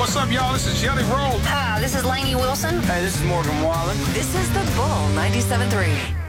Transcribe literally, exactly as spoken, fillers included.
What's up, y'all? This is Jelly Roll. Hi, this is Lainey Wilson. Hey, this is Morgan Wallen. This is the Bull ninety-seven point three.